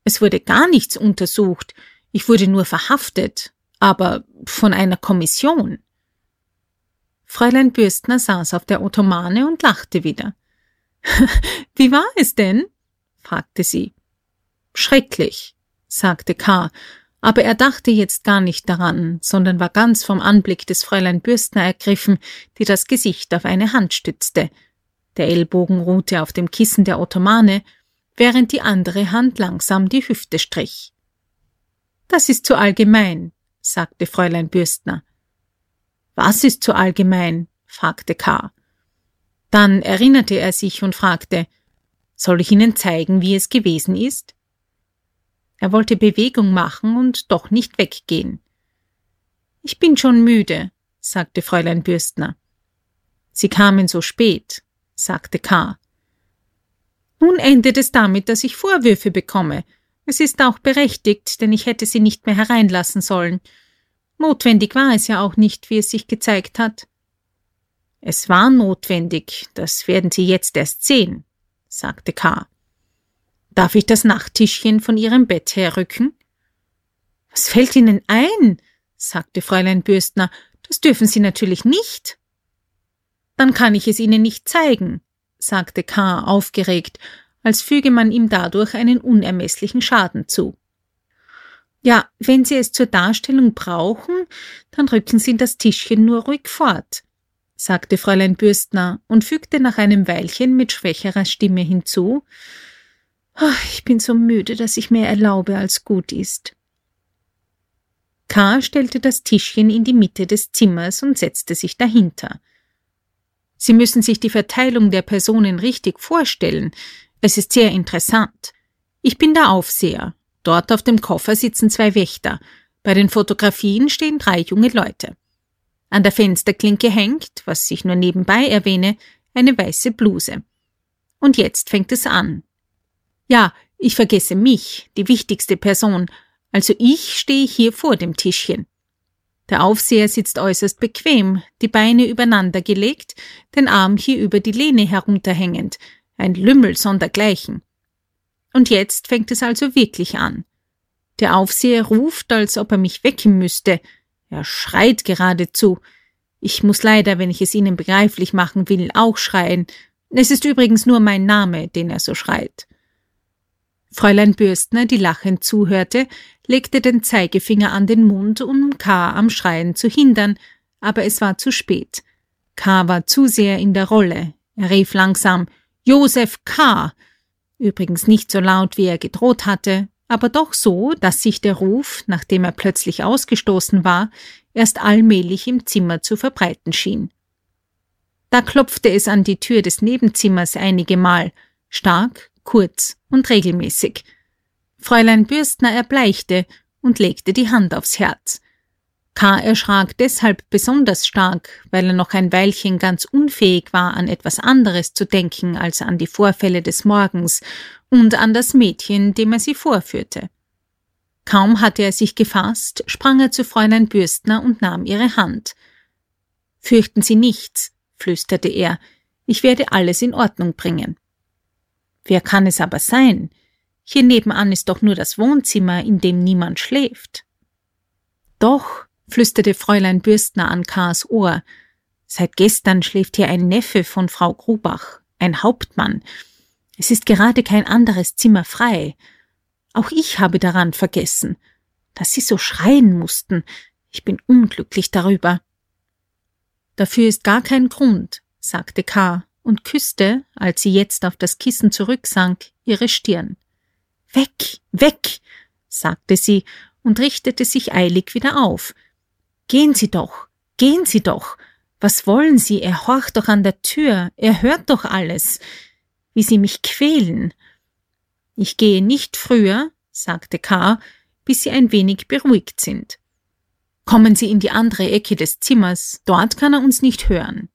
Es wurde gar nichts untersucht. Ich wurde nur verhaftet, aber von einer Kommission. Fräulein Bürstner saß auf der Ottomane und lachte wieder. »Wie war es denn?« fragte sie. »Schrecklich«, sagte K., aber er dachte jetzt gar nicht daran, sondern war ganz vom Anblick des Fräulein Bürstner ergriffen, die das Gesicht auf eine Hand stützte. Der Ellbogen ruhte auf dem Kissen der Ottomane, während die andere Hand langsam die Hüfte strich. »Das ist zu allgemein«, sagte Fräulein Bürstner. »Was ist zu allgemein?« fragte K. Dann erinnerte er sich und fragte, »Soll ich Ihnen zeigen, wie es gewesen ist?« Er wollte Bewegung machen und doch nicht weggehen. »Ich bin schon müde«, sagte Fräulein Bürstner. »Sie kamen so spät«, sagte K. »Nun endet es damit, dass ich Vorwürfe bekomme. Es ist auch berechtigt, denn ich hätte Sie nicht mehr hereinlassen sollen. Notwendig war es ja auch nicht, wie es sich gezeigt hat.« »Es war notwendig, das werden Sie jetzt erst sehen«, sagte K. »Darf ich das Nachttischchen von Ihrem Bett herrücken?« »Was fällt Ihnen ein?«, sagte Fräulein Bürstner. »Das dürfen Sie natürlich nicht.« »Dann kann ich es Ihnen nicht zeigen«, sagte K. aufgeregt, als füge man ihm dadurch einen unermesslichen Schaden zu. »Ja, wenn Sie es zur Darstellung brauchen, dann rücken Sie das Tischchen nur ruhig fort«, sagte Fräulein Bürstner und fügte nach einem Weilchen mit schwächerer Stimme hinzu, »Ich bin so müde, dass ich mehr erlaube, als gut ist.« K. stellte das Tischchen in die Mitte des Zimmers und setzte sich dahinter. »Sie müssen sich die Verteilung der Personen richtig vorstellen. Es ist sehr interessant. Ich bin der Aufseher. Dort auf dem Koffer sitzen 2 Wächter. Bei den Fotografien stehen 3 junge Leute. An der Fensterklinke hängt, was ich nur nebenbei erwähne, eine weiße Bluse. Und jetzt fängt es an. Ja, ich vergesse mich, die wichtigste Person, also ich stehe hier vor dem Tischchen. Der Aufseher sitzt äußerst bequem, die Beine übereinander gelegt, den Arm hier über die Lehne herunterhängend, ein Lümmel sondergleichen. Und jetzt fängt es also wirklich an. Der Aufseher ruft, als ob er mich wecken müsste. Er schreit geradezu. Ich muss leider, wenn ich es Ihnen begreiflich machen will, auch schreien. Es ist übrigens nur mein Name, den er so schreit. Fräulein Bürstner, die lachend zuhörte, legte den Zeigefinger an den Mund, um K. am Schreien zu hindern, aber es war zu spät. K. war zu sehr in der Rolle. Er rief langsam, »Josef K.« Übrigens nicht so laut, wie er gedroht hatte, aber doch so, dass sich der Ruf, nachdem er plötzlich ausgestoßen war, erst allmählich im Zimmer zu verbreiten schien. Da klopfte es an die Tür des Nebenzimmers einige Mal, stark, kurz und regelmäßig. Fräulein Bürstner erbleichte und legte die Hand aufs Herz. K. erschrak deshalb besonders stark, weil er noch ein Weilchen ganz unfähig war, an etwas anderes zu denken als an die Vorfälle des Morgens und an das Mädchen, dem er sie vorführte. Kaum hatte er sich gefasst, sprang er zu Fräulein Bürstner und nahm ihre Hand. »Fürchten Sie nichts«, flüsterte er, »ich werde alles in Ordnung bringen.« »Wer kann es aber sein? Hier nebenan ist doch nur das Wohnzimmer, in dem niemand schläft.« »Doch«, flüsterte Fräulein Bürstner an K.'s Ohr, »seit gestern schläft hier ein Neffe von Frau Grubach, ein Hauptmann. Es ist gerade kein anderes Zimmer frei. Auch ich habe daran vergessen. Dass Sie so schreien mussten. Ich bin unglücklich darüber.« »Dafür ist gar kein Grund«, sagte K. und küsste, als sie jetzt auf das Kissen zurücksank, ihre Stirn. »Weg, weg«, sagte sie und richtete sich eilig wieder auf. »Gehen Sie doch, gehen Sie doch. Was wollen Sie? Er horcht doch an der Tür, er hört doch alles. Wie Sie mich quälen.« »Ich gehe nicht früher«, sagte K., »bis Sie ein wenig beruhigt sind. Kommen Sie in die andere Ecke des Zimmers, dort kann er uns nicht hören.«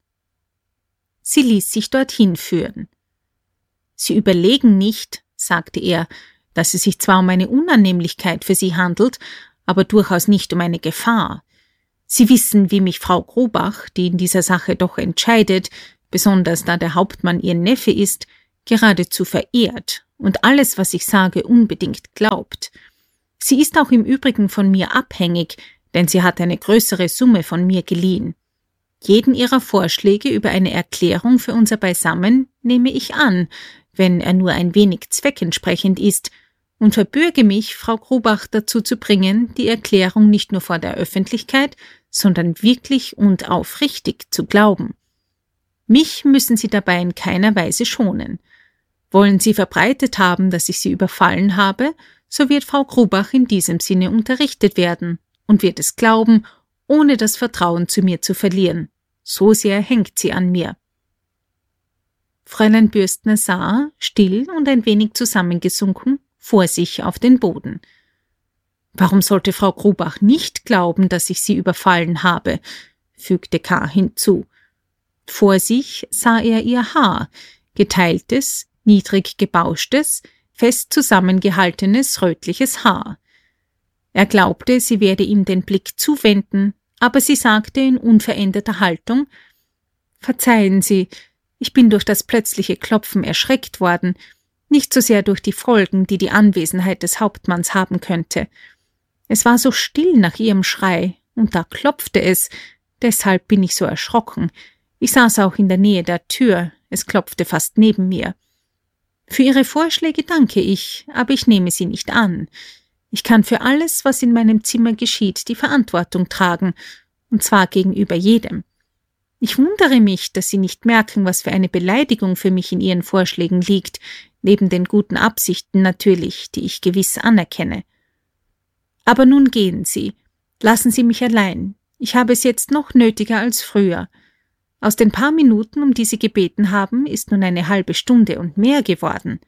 Sie ließ sich dorthin führen. »Sie überlegen nicht«, sagte er, »dass es sich zwar um eine Unannehmlichkeit für Sie handelt, aber durchaus nicht um eine Gefahr. Sie wissen, wie mich Frau Grubach, die in dieser Sache doch entscheidet, besonders da der Hauptmann ihr Neffe ist, geradezu verehrt und alles, was ich sage, unbedingt glaubt. Sie ist auch im Übrigen von mir abhängig, denn sie hat eine größere Summe von mir geliehen. Jeden ihrer Vorschläge über eine Erklärung für unser Beisammen nehme ich an, wenn er nur ein wenig zweckentsprechend ist, und verbürge mich, Frau Grubach dazu zu bringen, die Erklärung nicht nur vor der Öffentlichkeit, sondern wirklich und aufrichtig zu glauben. Mich müssen Sie dabei in keiner Weise schonen. Wollen Sie verbreitet haben, dass ich Sie überfallen habe, so wird Frau Grubach in diesem Sinne unterrichtet werden und wird es glauben, ohne das Vertrauen zu mir zu verlieren. So sehr hängt sie an mir. Fräulein Bürstner sah, still und ein wenig zusammengesunken, vor sich auf den Boden. Warum sollte Frau Grubach nicht glauben, dass ich sie überfallen habe, fügte K. hinzu. Vor sich sah er ihr Haar, geteiltes, niedrig gebauschtes, fest zusammengehaltenes, rötliches Haar. Er glaubte, sie werde ihm den Blick zuwenden, aber sie sagte in unveränderter Haltung: »Verzeihen Sie, ich bin durch das plötzliche Klopfen erschreckt worden, nicht so sehr durch die Folgen, die die Anwesenheit des Hauptmanns haben könnte. Es war so still nach Ihrem Schrei, und da klopfte es, deshalb bin ich so erschrocken. Ich saß auch in der Nähe der Tür, es klopfte fast neben mir. Für Ihre Vorschläge danke ich, aber ich nehme sie nicht an. Ich kann für alles, was in meinem Zimmer geschieht, die Verantwortung tragen, und zwar gegenüber jedem. Ich wundere mich, dass Sie nicht merken, was für eine Beleidigung für mich in Ihren Vorschlägen liegt, neben den guten Absichten natürlich, die ich gewiss anerkenne. Aber nun gehen Sie, lassen Sie mich allein. Ich habe es jetzt noch nötiger als früher. Aus den paar Minuten, um die Sie gebeten haben, ist nun eine halbe Stunde und mehr geworden.«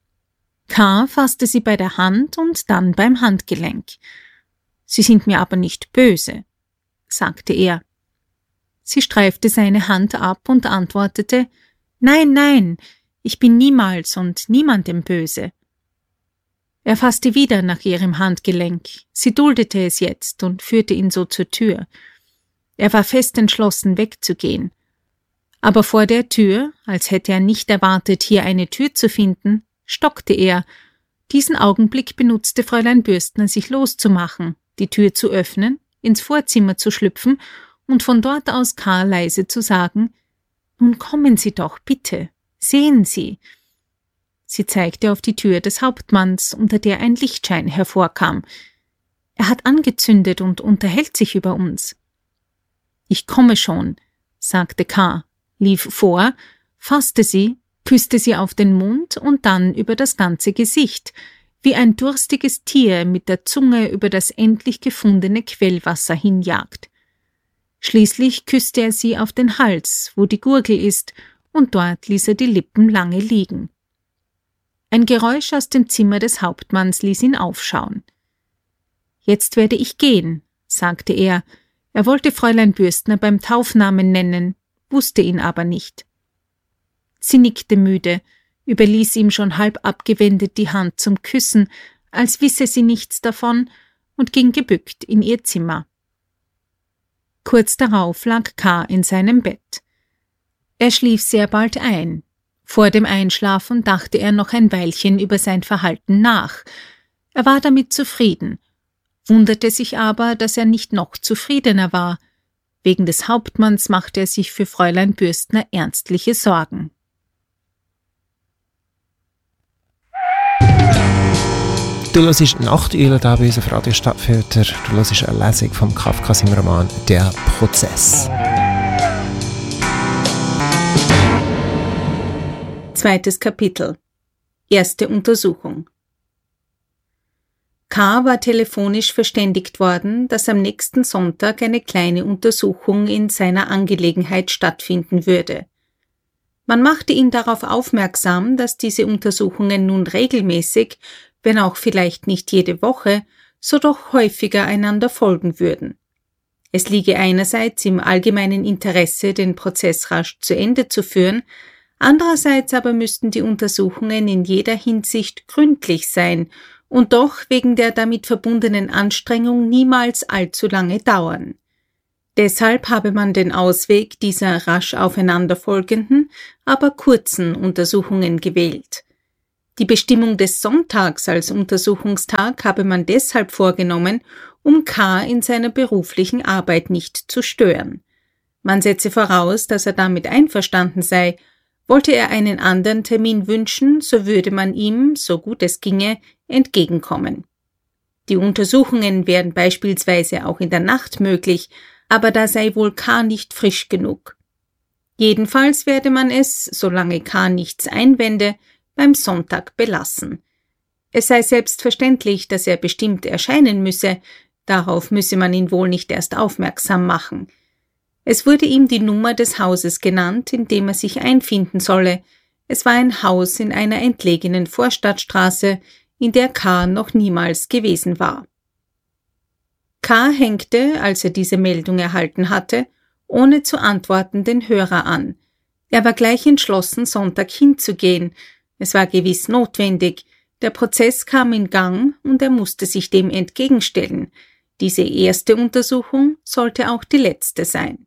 K. fasste sie bei der Hand und dann beim Handgelenk. »Sie sind mir aber nicht böse«, sagte er. Sie streifte seine Hand ab und antwortete: »Nein, nein, ich bin niemals und niemandem böse.« Er fasste wieder nach ihrem Handgelenk. Sie duldete es jetzt und führte ihn so zur Tür. Er war fest entschlossen, wegzugehen. Aber vor der Tür, als hätte er nicht erwartet, hier eine Tür zu finden, stockte er. Diesen Augenblick benutzte Fräulein Bürstner, sich loszumachen, die Tür zu öffnen, ins Vorzimmer zu schlüpfen und von dort aus Karl leise zu sagen: »Nun kommen Sie doch, bitte, sehen Sie.« Sie zeigte auf die Tür des Hauptmanns, unter der ein Lichtschein hervorkam. »Er hat angezündet und unterhält sich über uns.« »Ich komme schon«, sagte K., lief vor, fasste sie, küsste sie auf den Mund und dann über das ganze Gesicht, wie ein durstiges Tier mit der Zunge über das endlich gefundene Quellwasser hinjagt. Schließlich küsste er sie auf den Hals, wo die Gurgel ist, und dort ließ er die Lippen lange liegen. Ein Geräusch aus dem Zimmer des Hauptmanns ließ ihn aufschauen. »Jetzt werde ich gehen«, sagte er. Er wollte Fräulein Bürstner beim Taufnamen nennen, wusste ihn aber nicht. Sie nickte müde, überließ ihm schon halb abgewendet die Hand zum Küssen, als wisse sie nichts davon, und ging gebückt in ihr Zimmer. Kurz darauf lag K. in seinem Bett. Er schlief sehr bald ein. Vor dem Einschlafen dachte er noch ein Weilchen über sein Verhalten nach. Er war damit zufrieden, wunderte sich aber, dass er nicht noch zufriedener war. Wegen des Hauptmanns machte er sich für Fräulein Bürstner ernstliche Sorgen. Du hörst «Nachteule» hier bei uns auf Radio Stadtfilter. Du hörst eine Lesung von Kafka im Roman «Der Prozess». Zweites Kapitel. Erste Untersuchung. K. war telefonisch verständigt worden, dass am nächsten Sonntag eine kleine Untersuchung in seiner Angelegenheit stattfinden würde. Man machte ihn darauf aufmerksam, dass diese Untersuchungen nun regelmäßig, wenn auch vielleicht nicht jede Woche, so doch häufiger einander folgen würden. Es liege einerseits im allgemeinen Interesse, den Prozess rasch zu Ende zu führen, andererseits aber müssten die Untersuchungen in jeder Hinsicht gründlich sein und doch wegen der damit verbundenen Anstrengung niemals allzu lange dauern. Deshalb habe man den Ausweg dieser rasch aufeinanderfolgenden, aber kurzen Untersuchungen gewählt. Die Bestimmung des Sonntags als Untersuchungstag habe man deshalb vorgenommen, um K. in seiner beruflichen Arbeit nicht zu stören. Man setze voraus, dass er damit einverstanden sei. Wollte er einen anderen Termin wünschen, so würde man ihm, so gut es ginge, entgegenkommen. Die Untersuchungen wären beispielsweise auch in der Nacht möglich, aber da sei wohl K. nicht frisch genug. Jedenfalls werde man es, solange K. nichts einwende, beim Sonntag belassen. Es sei selbstverständlich, dass er bestimmt erscheinen müsse, darauf müsse man ihn wohl nicht erst aufmerksam machen. Es wurde ihm die Nummer des Hauses genannt, in dem er sich einfinden solle. Es war ein Haus in einer entlegenen Vorstadtstraße, in der K. noch niemals gewesen war. K. hängte, als er diese Meldung erhalten hatte, ohne zu antworten den Hörer an. Er war gleich entschlossen, Sonntag hinzugehen. Es war gewiss notwendig. Der Prozess kam in Gang und er musste sich dem entgegenstellen. Diese erste Untersuchung sollte auch die letzte sein.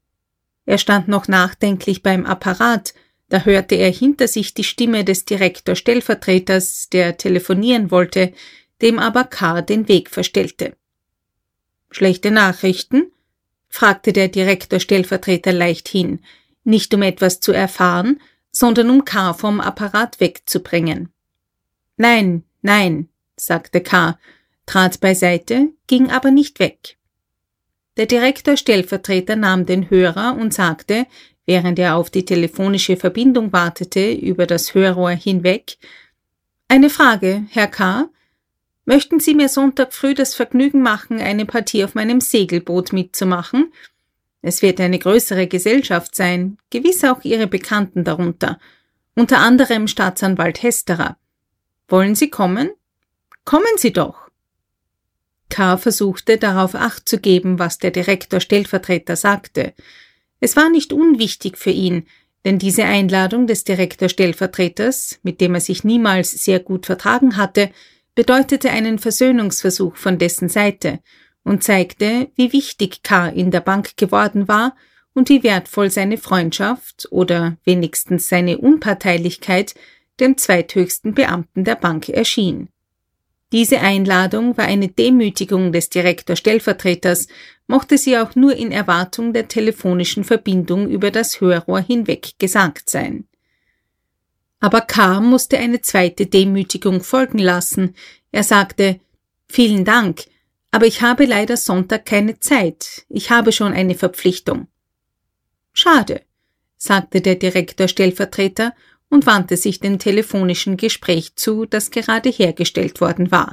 Er stand noch nachdenklich beim Apparat, da hörte er hinter sich die Stimme des Direktor-Stellvertreters, der telefonieren wollte, dem aber K. den Weg verstellte. »Schlechte Nachrichten?« fragte der Direktor-Stellvertreter leichthin, nicht um etwas zu erfahren, sondern um K. vom Apparat wegzubringen. »Nein, nein«, sagte K., trat beiseite, ging aber nicht weg. Der Direktor-Stellvertreter nahm den Hörer und sagte, während er auf die telefonische Verbindung wartete, über das Hörrohr hinweg: »Eine Frage, Herr K. Möchten Sie mir Sonntag früh das Vergnügen machen, eine Partie auf meinem Segelboot mitzumachen? Es wird eine größere Gesellschaft sein, gewiss auch Ihre Bekannten darunter, unter anderem Staatsanwalt Hesterer. Wollen Sie kommen? Kommen Sie doch!« K. versuchte, darauf Acht zu geben, was der Direktor-Stellvertreter sagte. Es war nicht unwichtig für ihn, denn diese Einladung des Direktor-Stellvertreters, mit dem er sich niemals sehr gut vertragen hatte, bedeutete einen Versöhnungsversuch von dessen Seite und zeigte, wie wichtig K. in der Bank geworden war und wie wertvoll seine Freundschaft oder wenigstens seine Unparteilichkeit dem zweithöchsten Beamten der Bank erschien. Diese Einladung war eine Demütigung des Direktor-Stellvertreters, mochte sie auch nur in Erwartung der telefonischen Verbindung über das Hörrohr hinweg gesagt sein. Aber K. musste eine zweite Demütigung folgen lassen. Er sagte: »Vielen Dank, aber ich habe leider Sonntag keine Zeit. Ich habe schon eine Verpflichtung.« »Schade«, sagte der Direktor-Stellvertreter und wandte sich dem telefonischen Gespräch zu, das gerade hergestellt worden war.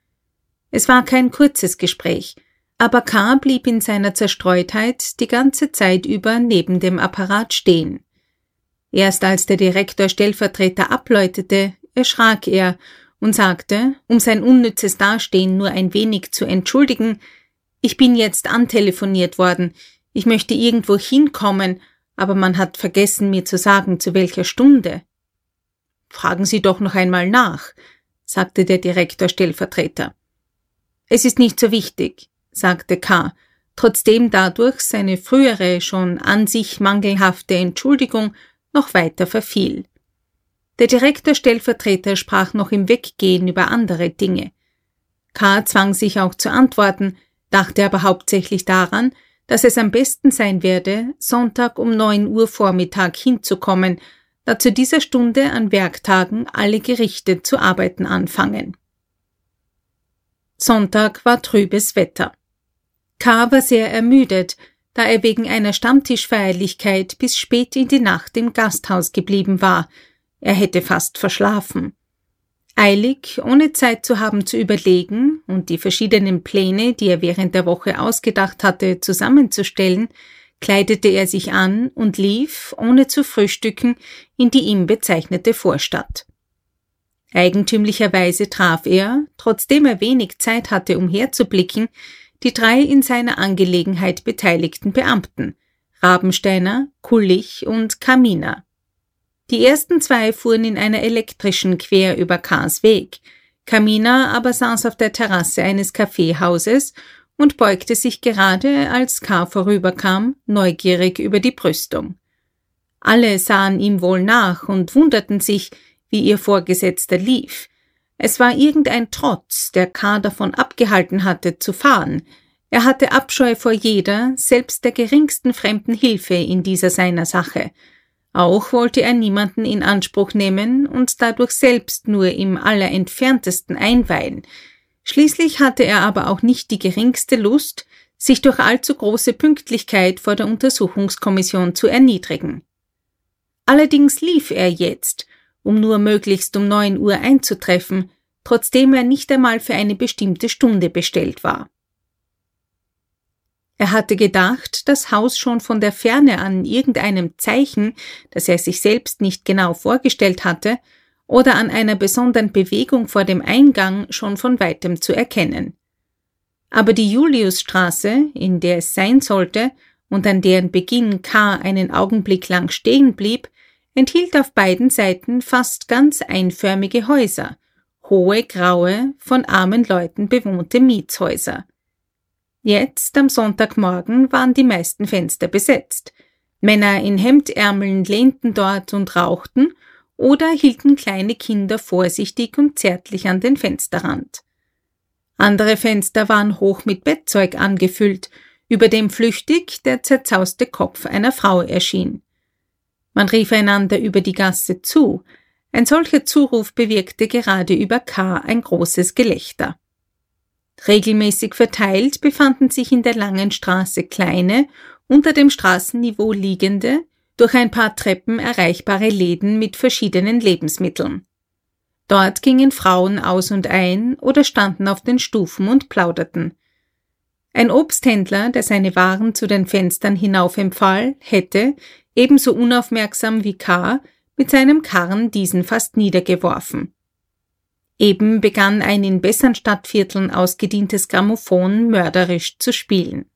Es war kein kurzes Gespräch, aber K. blieb in seiner Zerstreutheit die ganze Zeit über neben dem Apparat stehen. Erst als der Direktor-Stellvertreter abläutete, erschrak er und sagte, um sein unnützes Dastehen nur ein wenig zu entschuldigen: »Ich bin jetzt antelefoniert worden. Ich möchte irgendwo hinkommen, aber man hat vergessen, mir zu sagen, zu welcher Stunde.« »Fragen Sie doch noch einmal nach«, sagte der Direktor-Stellvertreter. »Es ist nicht so wichtig«, sagte K., trotzdem dadurch seine frühere, schon an sich mangelhafte Entschuldigung noch weiter verfiel. Der Direktor-Stellvertreter sprach noch im Weggehen über andere Dinge. K. zwang sich auch zu antworten, dachte aber hauptsächlich daran, dass es am besten sein werde, Sonntag um 9 Uhr Vormittag hinzukommen, da zu dieser Stunde an Werktagen alle Gerichte zu arbeiten anfangen. Sonntag war trübes Wetter. K. war sehr ermüdet, da er wegen einer Stammtischfeierlichkeit bis spät in die Nacht im Gasthaus geblieben war. Er hätte fast verschlafen. Eilig, ohne Zeit zu haben zu überlegen und die verschiedenen Pläne, die er während der Woche ausgedacht hatte, zusammenzustellen, kleidete er sich an und lief, ohne zu frühstücken, in die ihm bezeichnete Vorstadt. Eigentümlicherweise traf er, trotzdem er wenig Zeit hatte, umherzublicken, die 3 in seiner Angelegenheit beteiligten Beamten: Rabensteiner, Kullich und Kaminer. Die ersten 2 fuhren in einer elektrischen quer über K.'s Weg. Kaminer aber saß auf der Terrasse eines Kaffeehauses und beugte sich gerade, als K. vorüberkam, neugierig über die Brüstung. Alle sahen ihm wohl nach und wunderten sich, wie ihr Vorgesetzter lief. Es war irgendein Trotz, der K. davon abgehalten hatte, zu fahren. Er hatte Abscheu vor jeder, selbst der geringsten fremden Hilfe in dieser seiner Sache. Auch wollte er niemanden in Anspruch nehmen und dadurch selbst nur im allerentferntesten einweihen. Schließlich hatte er aber auch nicht die geringste Lust, sich durch allzu große Pünktlichkeit vor der Untersuchungskommission zu erniedrigen. Allerdings lief er jetzt, um nur möglichst um 9 Uhr einzutreffen, trotzdem er nicht einmal für eine bestimmte Stunde bestellt war. Er hatte gedacht, das Haus schon von der Ferne an irgendeinem Zeichen, das er sich selbst nicht genau vorgestellt hatte, oder an einer besonderen Bewegung vor dem Eingang schon von weitem zu erkennen. Aber die Juliusstraße, in der es sein sollte und an deren Beginn K. einen Augenblick lang stehen blieb, enthielt auf beiden Seiten fast ganz einförmige Häuser, hohe, graue, von armen Leuten bewohnte Mietshäuser. Jetzt, am Sonntagmorgen, waren die meisten Fenster besetzt. Männer in Hemdärmeln lehnten dort und rauchten oder hielten kleine Kinder vorsichtig und zärtlich an den Fensterrand. Andere Fenster waren hoch mit Bettzeug angefüllt, über dem flüchtig der zerzauste Kopf einer Frau erschien. Man rief einander über die Gasse zu. Ein solcher Zuruf bewirkte gerade über K. ein großes Gelächter. Regelmäßig verteilt befanden sich in der langen Straße kleine, unter dem Straßenniveau liegende, durch ein paar Treppen erreichbare Läden mit verschiedenen Lebensmitteln. Dort gingen Frauen aus und ein oder standen auf den Stufen und plauderten. Ein Obsthändler, der seine Waren zu den Fenstern hinauf empfahl, hätte, ebenso unaufmerksam wie K., mit seinem Karren diesen fast niedergeworfen. Eben begann ein in besseren Stadtvierteln ausgedientes Grammophon mörderisch zu spielen.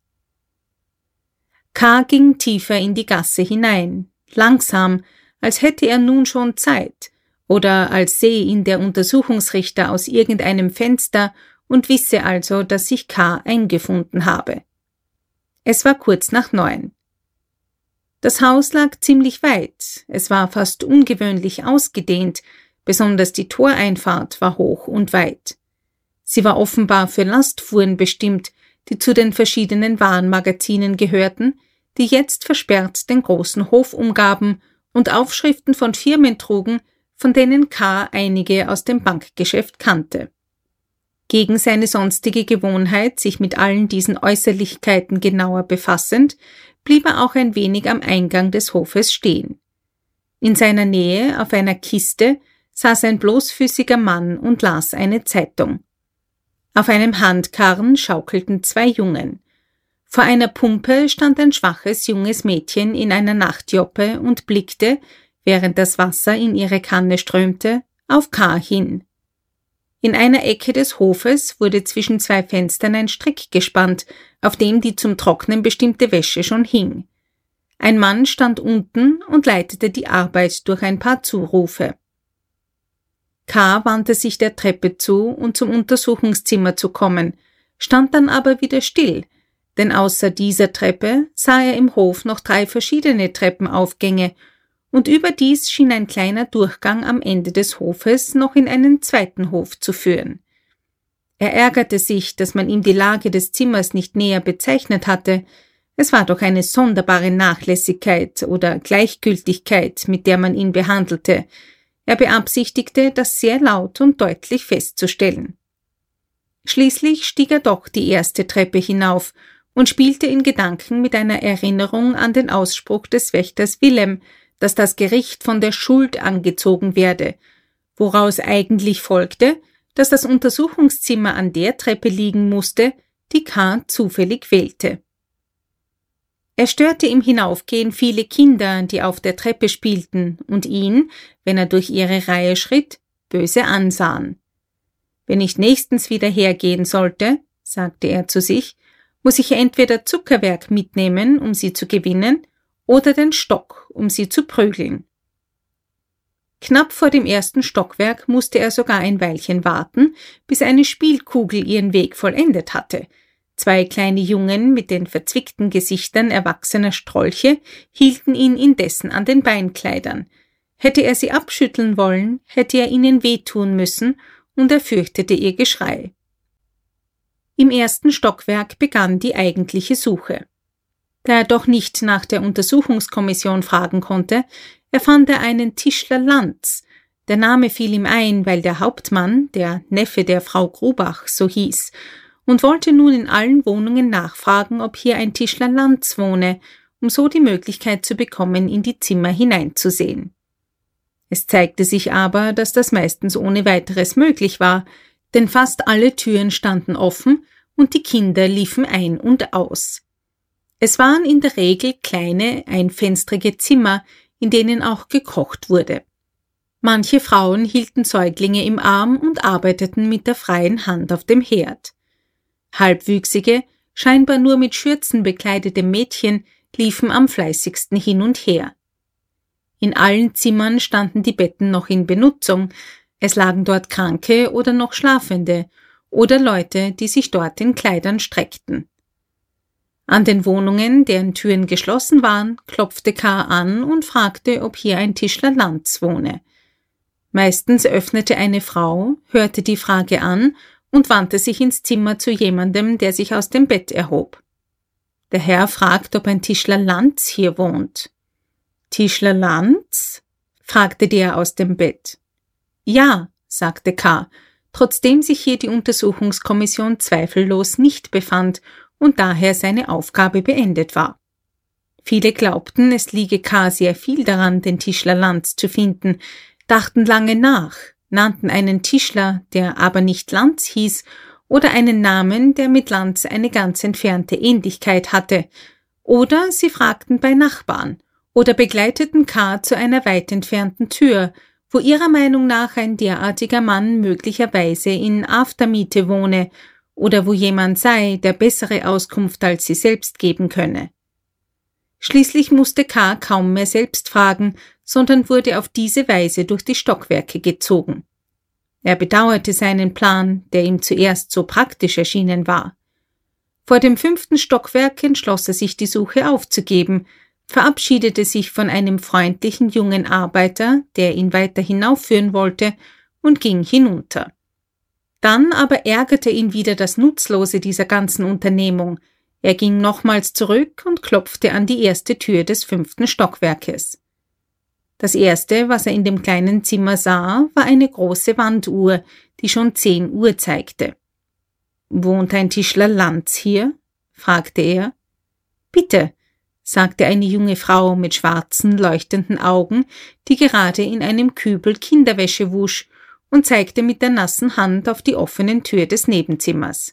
K. ging tiefer in die Gasse hinein, langsam, als hätte er nun schon Zeit, oder als sehe ihn der Untersuchungsrichter aus irgendeinem Fenster und wisse also, dass sich K. eingefunden habe. Es war kurz nach 9. Das Haus lag ziemlich weit, es war fast ungewöhnlich ausgedehnt, besonders die Toreinfahrt war hoch und weit. Sie war offenbar für Lastfuhren bestimmt, die zu den verschiedenen Warenmagazinen gehörten, die jetzt versperrt den großen Hof umgaben und Aufschriften von Firmen trugen, von denen K. einige aus dem Bankgeschäft kannte. Gegen seine sonstige Gewohnheit, sich mit allen diesen Äußerlichkeiten genauer befassend, blieb er auch ein wenig am Eingang des Hofes stehen. In seiner Nähe, auf einer Kiste, saß ein bloßfüßiger Mann und las eine Zeitung. Auf einem Handkarren schaukelten 2 Jungen. Vor einer Pumpe stand ein schwaches junges Mädchen in einer Nachtjoppe und blickte, während das Wasser in ihre Kanne strömte, auf K. hin. In einer Ecke des Hofes wurde zwischen 2 Fenstern ein Strick gespannt, auf dem die zum Trocknen bestimmte Wäsche schon hing. Ein Mann stand unten und leitete die Arbeit durch ein paar Zurufe. K. wandte sich der Treppe zu, um zum Untersuchungszimmer zu kommen, stand dann aber wieder still, denn außer dieser Treppe sah er im Hof noch 3 verschiedene Treppenaufgänge, und überdies schien ein kleiner Durchgang am Ende des Hofes noch in einen zweiten Hof zu führen. Er ärgerte sich, dass man ihm die Lage des Zimmers nicht näher bezeichnet hatte. Es war doch eine sonderbare Nachlässigkeit oder Gleichgültigkeit, mit der man ihn behandelte. Er beabsichtigte, das sehr laut und deutlich festzustellen. Schließlich stieg er doch die erste Treppe hinauf und spielte in Gedanken mit einer Erinnerung an den Ausspruch des Wächters Wilhelm, dass das Gericht von der Schuld angezogen werde, woraus eigentlich folgte, dass das Untersuchungszimmer an der Treppe liegen musste, die K. zufällig wählte. Er störte im Hinaufgehen viele Kinder, die auf der Treppe spielten und ihn, wenn er durch ihre Reihe schritt, böse ansahen. Wenn ich nächstens wieder hergehen sollte, sagte er zu sich, muss ich entweder Zuckerwerk mitnehmen, um sie zu gewinnen, oder den Stock, um sie zu prügeln. Knapp vor dem ersten Stockwerk musste er sogar ein Weilchen warten, bis eine Spielkugel ihren Weg vollendet hatte. 2 kleine Jungen mit den verzwickten Gesichtern erwachsener Strolche hielten ihn indessen an den Beinkleidern. Hätte er sie abschütteln wollen, hätte er ihnen wehtun müssen, und er fürchtete ihr Geschrei. Im ersten Stockwerk begann die eigentliche Suche. Da er doch nicht nach der Untersuchungskommission fragen konnte, erfand er einen Tischler Lanz. Der Name fiel ihm ein, weil der Hauptmann, der Neffe der Frau Grubach, so hieß, und wollte nun in allen Wohnungen nachfragen, ob hier ein Tischler Lanz wohne, um so die Möglichkeit zu bekommen, in die Zimmer hineinzusehen. Es zeigte sich aber, dass das meistens ohne weiteres möglich war, denn fast alle Türen standen offen und die Kinder liefen ein und aus. Es waren in der Regel kleine, einfensterige Zimmer, in denen auch gekocht wurde. Manche Frauen hielten Säuglinge im Arm und arbeiteten mit der freien Hand auf dem Herd. Halbwüchsige, scheinbar nur mit Schürzen bekleidete Mädchen liefen am fleißigsten hin und her. In allen Zimmern standen die Betten noch in Benutzung, es lagen dort Kranke oder noch Schlafende oder Leute, die sich dort in Kleidern streckten. An den Wohnungen, deren Türen geschlossen waren, klopfte K. an und fragte, ob hier ein Tischler Lanz wohne. Meistens öffnete eine Frau, hörte die Frage an und wandte sich ins Zimmer zu jemandem, der sich aus dem Bett erhob. Der Herr fragt, ob ein Tischler Lanz hier wohnt. »Tischler Lanz?« fragte der aus dem Bett. »Ja«, sagte K., trotzdem sich hier die Untersuchungskommission zweifellos nicht befand und daher seine Aufgabe beendet war. Viele glaubten, es liege K. sehr viel daran, den Tischler Lanz zu finden, dachten lange nach, nannten einen Tischler, der aber nicht Lanz hieß, oder einen Namen, der mit Lanz eine ganz entfernte Ähnlichkeit hatte, oder sie fragten bei Nachbarn oder begleiteten K. zu einer weit entfernten Tür, wo ihrer Meinung nach ein derartiger Mann möglicherweise in Aftermiete wohne oder wo jemand sei, der bessere Auskunft als sie selbst geben könne. Schließlich musste K. kaum mehr selbst fragen, sondern wurde auf diese Weise durch die Stockwerke gezogen. Er bedauerte seinen Plan, der ihm zuerst so praktisch erschienen war. Vor dem 5. Stockwerk entschloss er sich, die Suche aufzugeben, verabschiedete sich von einem freundlichen jungen Arbeiter, der ihn weiter hinaufführen wollte, und ging hinunter. Dann aber ärgerte ihn wieder das Nutzlose dieser ganzen Unternehmung. Er ging nochmals zurück und klopfte an die erste Tür des 5. Stockwerkes. Das Erste, was er in dem kleinen Zimmer sah, war eine große Wanduhr, die schon 10 Uhr zeigte. »Wohnt ein Tischler Lanz hier?« fragte er. »Bitte«, sagte eine junge Frau mit schwarzen, leuchtenden Augen, die gerade in einem Kübel Kinderwäsche wusch und zeigte mit der nassen Hand auf die offenen Tür des Nebenzimmers.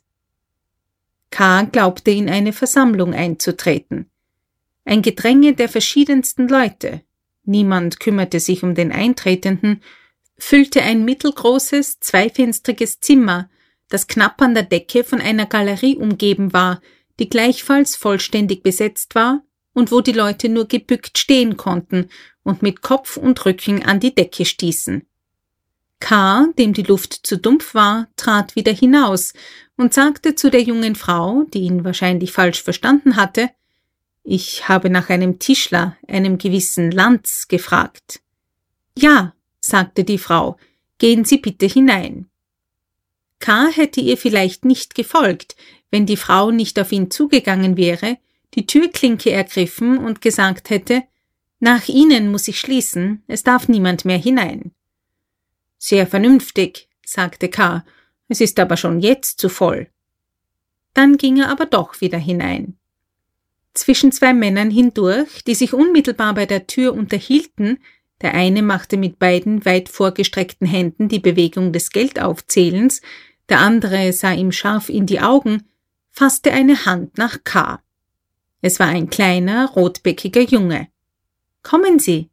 K. glaubte, in eine Versammlung einzutreten. Ein Gedränge der verschiedensten Leute, niemand kümmerte sich um den Eintretenden, füllte ein mittelgroßes, zweifenstriges Zimmer, das knapp an der Decke von einer Galerie umgeben war, die gleichfalls vollständig besetzt war und wo die Leute nur gebückt stehen konnten und mit Kopf und Rücken an die Decke stießen. K., dem die Luft zu dumpf war, trat wieder hinaus und sagte zu der jungen Frau, die ihn wahrscheinlich falsch verstanden hatte, »Ich habe nach einem Tischler, einem gewissen Lanz, gefragt.« »Ja«, sagte die Frau, »gehen Sie bitte hinein.« K. hätte ihr vielleicht nicht gefolgt, wenn die Frau nicht auf ihn zugegangen wäre, die Türklinke ergriffen und gesagt hätte, »Nach Ihnen muss ich schließen, es darf niemand mehr hinein.« »Sehr vernünftig«, sagte K., »es ist aber schon jetzt zu voll.« Dann ging er aber doch wieder hinein. Zwischen 2 Männern hindurch, die sich unmittelbar bei der Tür unterhielten, der eine machte mit beiden weit vorgestreckten Händen die Bewegung des Geldaufzählens, der andere sah ihm scharf in die Augen, fasste eine Hand nach K. Es war ein kleiner, rotbäckiger Junge. »Kommen Sie,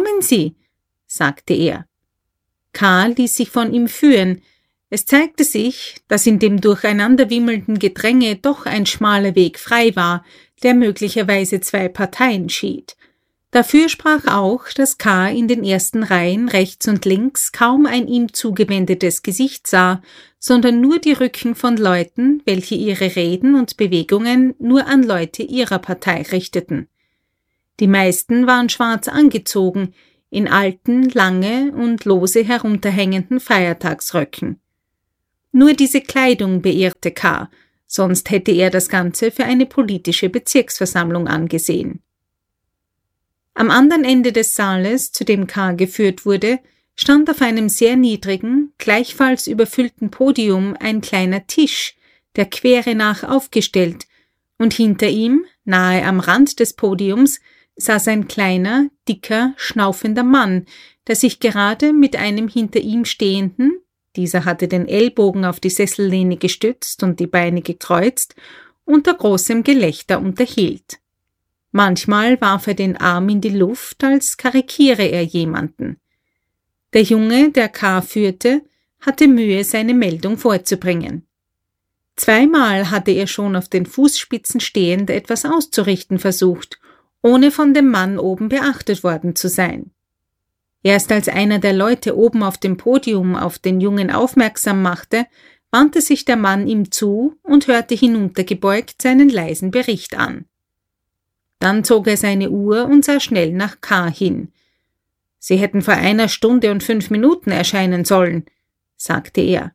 sagte er. K. ließ sich von ihm führen. Es zeigte sich, dass in dem durcheinanderwimmelnden Gedränge doch ein schmaler Weg frei war, der möglicherweise 2 Parteien schied. Dafür sprach auch, dass K. in den ersten Reihen rechts und links kaum ein ihm zugewendetes Gesicht sah, sondern nur die Rücken von Leuten, welche ihre Reden und Bewegungen nur an Leute ihrer Partei richteten. Die meisten waren schwarz angezogen, in alten, lange und lose herunterhängenden Feiertagsröcken. Nur diese Kleidung beirrte K., sonst hätte er das Ganze für eine politische Bezirksversammlung angesehen. Am anderen Ende des Saales, zu dem K. geführt wurde, stand auf einem sehr niedrigen, gleichfalls überfüllten Podium ein kleiner Tisch, der Quere nach aufgestellt, und hinter ihm, nahe am Rand des Podiums, saß ein kleiner, dicker, schnaufender Mann, der sich gerade mit einem hinter ihm stehenden, dieser hatte den Ellbogen auf die Sessellehne gestützt und die Beine gekreuzt, unter großem Gelächter unterhielt. Manchmal warf er den Arm in die Luft, als karikiere er jemanden. Der Junge, der K. führte, hatte Mühe, seine Meldung vorzubringen. Zweimal hatte er schon auf den Fußspitzen stehend etwas auszurichten versucht, ohne von dem Mann oben beachtet worden zu sein. Erst als einer der Leute oben auf dem Podium auf den Jungen aufmerksam machte, wandte sich der Mann ihm zu und hörte hinuntergebeugt seinen leisen Bericht an. Dann zog er seine Uhr und sah schnell nach K. hin. »Sie hätten vor 1 Stunde und 5 Minuten erscheinen sollen«, sagte er.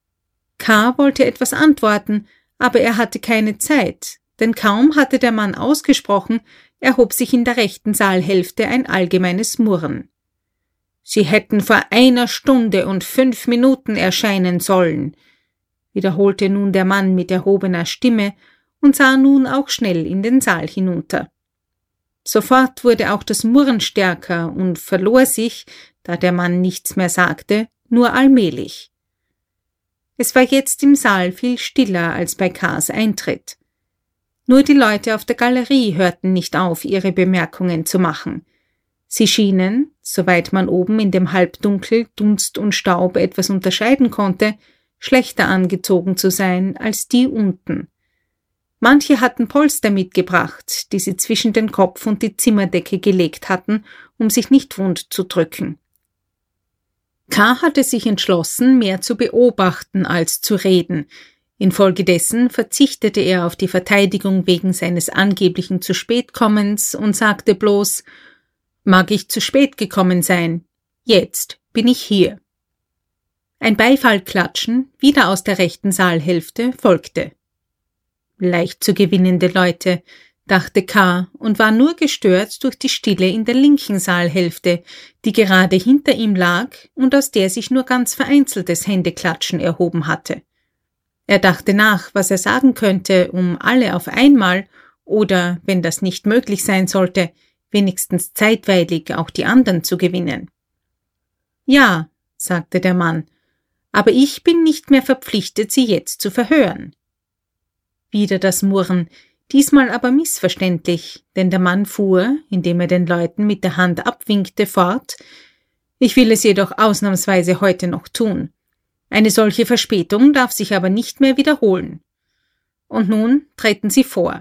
K. wollte etwas antworten, aber er hatte keine Zeit, denn kaum hatte der Mann ausgesprochen, erhob sich in der rechten Saalhälfte ein allgemeines Murren. »Sie hätten vor 1 Stunde und 5 Minuten erscheinen sollen«, wiederholte nun der Mann mit erhobener Stimme und sah nun auch schnell in den Saal hinunter. Sofort wurde auch das Murren stärker und verlor sich, da der Mann nichts mehr sagte, nur allmählich. Es war jetzt im Saal viel stiller als bei K.s Eintritt. Nur die Leute auf der Galerie hörten nicht auf, ihre Bemerkungen zu machen. Sie schienen, soweit man oben in dem Halbdunkel Dunst und Staub etwas unterscheiden konnte, schlechter angezogen zu sein als die unten. Manche hatten Polster mitgebracht, die sie zwischen den Kopf und die Zimmerdecke gelegt hatten, um sich nicht wund zu drücken. K. hatte sich entschlossen, mehr zu beobachten als zu reden. Infolgedessen verzichtete er auf die Verteidigung wegen seines angeblichen Zu-spät-Kommens und sagte bloß: »Mag ich zu spät gekommen sein? Jetzt bin ich hier.« Ein Beifallklatschen, wieder aus der rechten Saalhälfte, folgte. »Leicht zu gewinnende Leute«, dachte K. und war nur gestört durch die Stille in der linken Saalhälfte, die gerade hinter ihm lag und aus der sich nur ganz vereinzeltes Händeklatschen erhoben hatte. Er dachte nach, was er sagen könnte, um alle auf einmal oder, wenn das nicht möglich sein sollte, wenigstens zeitweilig auch die anderen zu gewinnen. »Ja«, sagte der Mann, »aber ich bin nicht mehr verpflichtet, Sie jetzt zu verhören.« Wieder das Murren, diesmal aber missverständlich, denn der Mann fuhr, indem er den Leuten mit der Hand abwinkte, fort: »Ich will es jedoch ausnahmsweise heute noch tun. Eine solche Verspätung darf sich aber nicht mehr wiederholen. Und nun treten Sie vor.«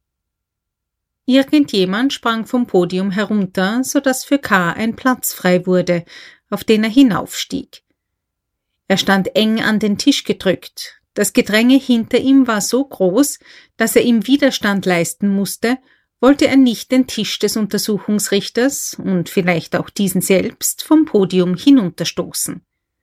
Irgendjemand sprang vom Podium herunter, so dass für K. ein Platz frei wurde, auf den er hinaufstieg. Er stand eng an den Tisch gedrückt. Das Gedränge hinter ihm war so groß, dass er ihm Widerstand leisten musste, wollte er nicht den Tisch des Untersuchungsrichters und vielleicht auch diesen selbst vom Podium hinunterstoßen.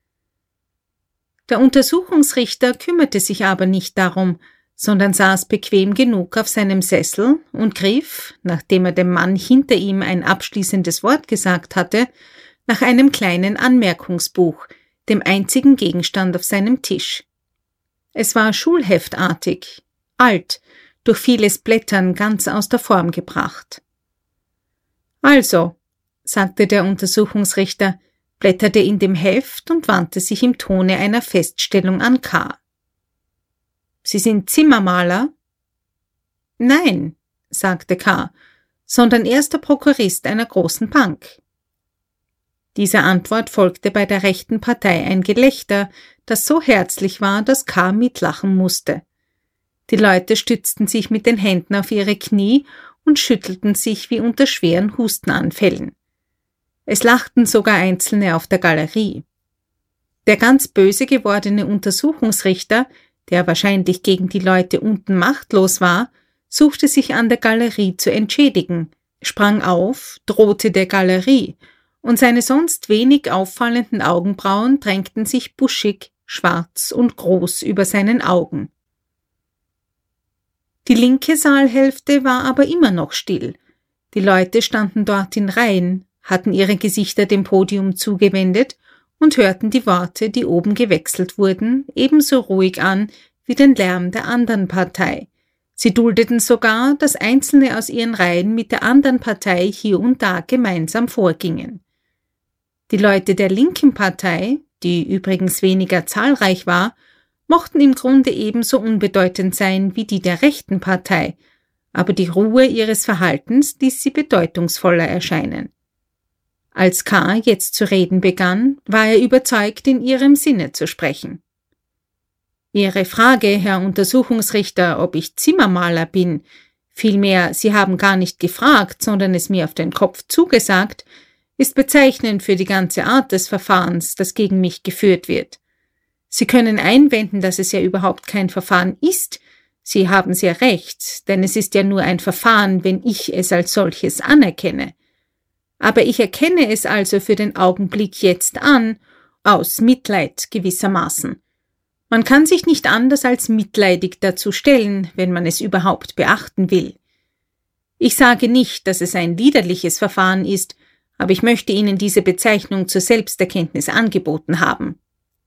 Der Untersuchungsrichter kümmerte sich aber nicht darum, sondern saß bequem genug auf seinem Sessel und griff, nachdem er dem Mann hinter ihm ein abschließendes Wort gesagt hatte, nach einem kleinen Anmerkungsbuch, dem einzigen Gegenstand auf seinem Tisch. Es war schulheftartig, alt, durch vieles Blättern ganz aus der Form gebracht. »Also«, sagte der Untersuchungsrichter, blätterte in dem Heft und wandte sich im Tone einer Feststellung an K. »Sie sind Zimmermaler?« »Nein«, sagte K., »sondern erster Prokurist einer großen Bank.« Dieser Antwort folgte bei der rechten Partei ein Gelächter, das so herzlich war, dass K. mitlachen musste. Die Leute stützten sich mit den Händen auf ihre Knie und schüttelten sich wie unter schweren Hustenanfällen. Es lachten sogar Einzelne auf der Galerie. Der ganz böse gewordene Untersuchungsrichter, der wahrscheinlich gegen die Leute unten machtlos war, suchte sich an der Galerie zu entschädigen, sprang auf, drohte der Galerie und seine sonst wenig auffallenden Augenbrauen drängten sich buschig, schwarz und groß über seinen Augen. Die linke Saalhälfte war aber immer noch still. Die Leute standen dort in Reihen, hatten ihre Gesichter dem Podium zugewendet und hörten die Worte, die oben gewechselt wurden, ebenso ruhig an wie den Lärm der anderen Partei. Sie duldeten sogar, dass Einzelne aus ihren Reihen mit der anderen Partei hier und da gemeinsam vorgingen. Die Leute der linken Partei, die übrigens weniger zahlreich war, mochten im Grunde ebenso unbedeutend sein wie die der rechten Partei, aber die Ruhe ihres Verhaltens ließ sie bedeutungsvoller erscheinen. Als K. jetzt zu reden begann, war er überzeugt, in ihrem Sinne zu sprechen. Ihre Frage, Herr Untersuchungsrichter, ob ich Zimmermaler bin, vielmehr, Sie haben gar nicht gefragt, sondern es mir auf den Kopf zugesagt, ist bezeichnend für die ganze Art des Verfahrens, das gegen mich geführt wird. Sie können einwenden, dass es ja überhaupt kein Verfahren ist. Sie haben sehr recht, denn es ist ja nur ein Verfahren, wenn ich es als solches anerkenne. Aber ich erkenne es also für den Augenblick jetzt an, aus Mitleid gewissermaßen. Man kann sich nicht anders als mitleidig dazu stellen, wenn man es überhaupt beachten will. Ich sage nicht, dass es ein liederliches Verfahren ist, aber ich möchte Ihnen diese Bezeichnung zur Selbsterkenntnis angeboten haben.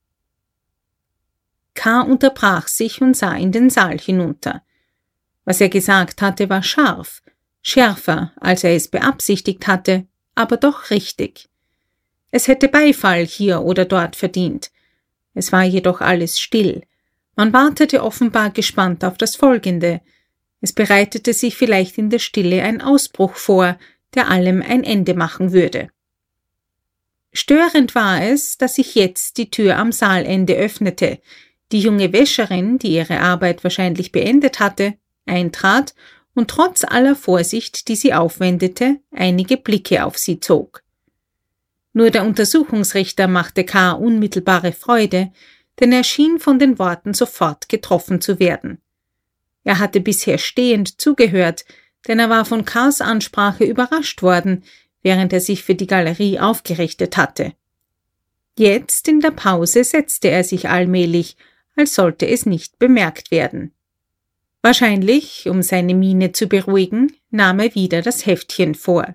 K. unterbrach sich und sah in den Saal hinunter. Was er gesagt hatte, war scharf, schärfer, als er es beabsichtigt hatte, aber doch richtig. Es hätte Beifall hier oder dort verdient. Es war jedoch alles still. Man wartete offenbar gespannt auf das Folgende. Es bereitete sich vielleicht in der Stille ein Ausbruch vor, der allem ein Ende machen würde. Störend war es, dass sich jetzt die Tür am Saalende öffnete. Die junge Wäscherin, die ihre Arbeit wahrscheinlich beendet hatte, eintrat und trotz aller Vorsicht, die sie aufwendete, einige Blicke auf sie zog. Nur der Untersuchungsrichter machte K. unmittelbare Freude, denn er schien von den Worten sofort getroffen zu werden. Er hatte bisher stehend zugehört, denn er war von K.'s Ansprache überrascht worden, während er sich für die Galerie aufgerichtet hatte. Jetzt in der Pause setzte er sich allmählich, als sollte es nicht bemerkt werden. Wahrscheinlich, um seine Miene zu beruhigen, nahm er wieder das Heftchen vor.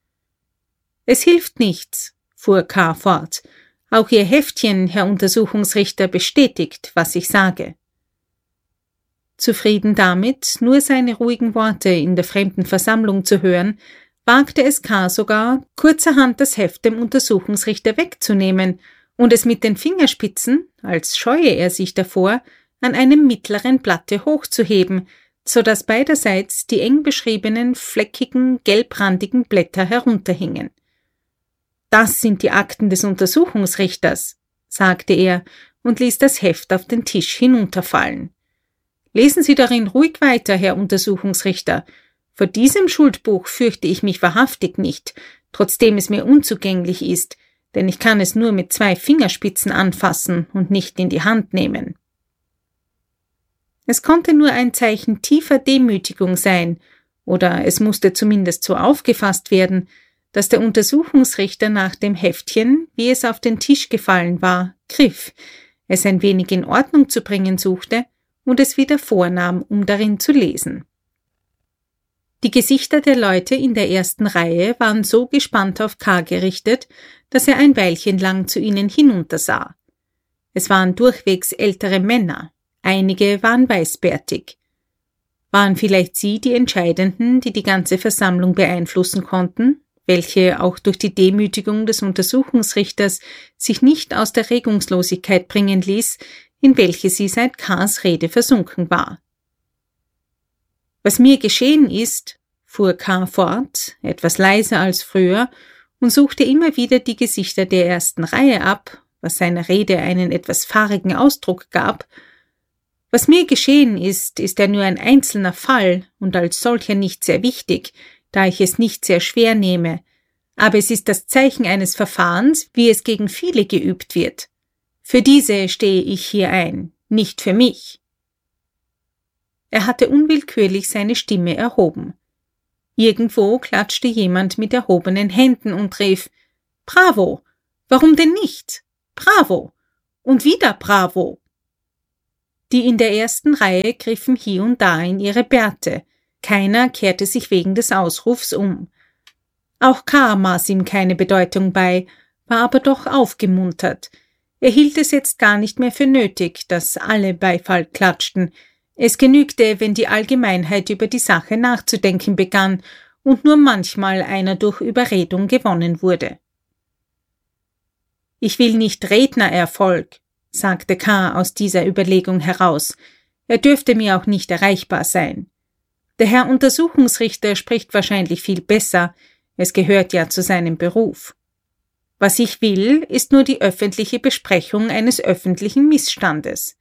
»Es hilft nichts«, fuhr K. fort. »Auch Ihr Heftchen, Herr Untersuchungsrichter, bestätigt, was ich sage.« Zufrieden damit, nur seine ruhigen Worte in der fremden Versammlung zu hören, wagte es K. sogar, kurzerhand das Heft dem Untersuchungsrichter wegzunehmen und es mit den Fingerspitzen, als scheue er sich davor, an einem mittleren Blatte hochzuheben, so dass beiderseits die eng beschriebenen, fleckigen, gelbrandigen Blätter herunterhingen. »Das sind die Akten des Untersuchungsrichters«, sagte er und ließ das Heft auf den Tisch hinunterfallen. »Lesen Sie darin ruhig weiter, Herr Untersuchungsrichter. Vor diesem Schuldbuch fürchte ich mich wahrhaftig nicht, trotzdem es mir unzugänglich ist, denn ich kann es nur mit 2 Fingerspitzen anfassen und nicht in die Hand nehmen.« Es konnte nur ein Zeichen tiefer Demütigung sein, oder es musste zumindest so aufgefasst werden, dass der Untersuchungsrichter nach dem Heftchen, wie es auf den Tisch gefallen war, griff, es ein wenig in Ordnung zu bringen suchte und es wieder vornahm, um darin zu lesen. Die Gesichter der Leute in der ersten Reihe waren so gespannt auf K. gerichtet, dass er ein Weilchen lang zu ihnen hinuntersah. Es waren durchwegs ältere Männer, einige waren weißbärtig. Waren vielleicht sie die Entscheidenden, die die ganze Versammlung beeinflussen konnten, welche auch durch die Demütigung des Untersuchungsrichters sich nicht aus der Regungslosigkeit bringen ließ, in welche sie seit K.'s Rede versunken war. »Was mir geschehen ist«, fuhr K. fort, etwas leiser als früher, und suchte immer wieder die Gesichter der ersten Reihe ab, was seiner Rede einen etwas fahrigen Ausdruck gab. »Was mir geschehen ist ja nur ein einzelner Fall und als solcher nicht sehr wichtig, da ich es nicht sehr schwer nehme, aber es ist das Zeichen eines Verfahrens, wie es gegen viele geübt wird. Für diese stehe ich hier ein, nicht für mich.« Er hatte unwillkürlich seine Stimme erhoben. Irgendwo klatschte jemand mit erhobenen Händen und rief: Bravo! Warum denn nicht? Bravo! Und wieder Bravo! Die in der ersten Reihe griffen hier und da in ihre Bärte. Keiner kehrte sich wegen des Ausrufs um. Auch K. maß ihm keine Bedeutung bei, war aber doch aufgemuntert. Er hielt es jetzt gar nicht mehr für nötig, dass alle Beifall klatschten. Es genügte, wenn die Allgemeinheit über die Sache nachzudenken begann und nur manchmal einer durch Überredung gewonnen wurde. »Ich will nicht Rednererfolg«, sagte K. aus dieser Überlegung heraus. Er dürfte mir auch nicht erreichbar sein. Der Herr Untersuchungsrichter spricht wahrscheinlich viel besser, es gehört ja zu seinem Beruf. Was ich will, ist nur die öffentliche Besprechung eines öffentlichen Missstandes.